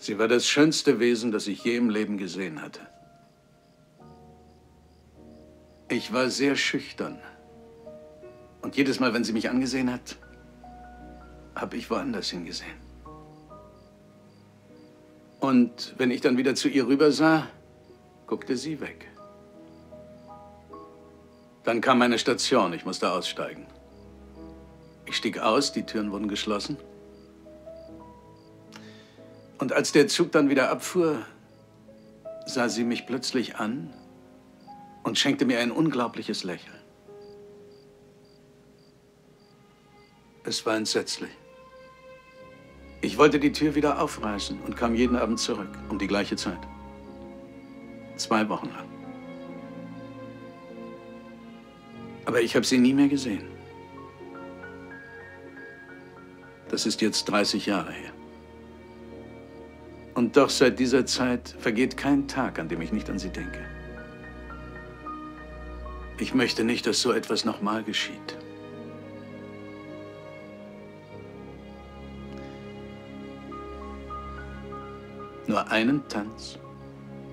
Sie war das schönste Wesen, das ich je im Leben gesehen hatte. Ich war sehr schüchtern. Und jedes Mal, wenn sie mich angesehen hat, habe ich woanders hingesehen. Und wenn ich dann wieder zu ihr rübersah, guckte sie weg. Dann kam meine Station, ich musste aussteigen. Ich stieg aus, die Türen wurden geschlossen. Und als der Zug dann wieder abfuhr, sah sie mich plötzlich an und schenkte mir ein unglaubliches Lächeln. Es war entsetzlich. Ich wollte die Tür wieder aufreißen und kam jeden Abend zurück, um die gleiche Zeit. 2 Wochen lang. Aber ich habe sie nie mehr gesehen. Das ist jetzt 30 Jahre her. Und doch seit dieser Zeit vergeht kein Tag, an dem ich nicht an sie denke. Ich möchte nicht, dass so etwas nochmal geschieht. Nur einen Tanz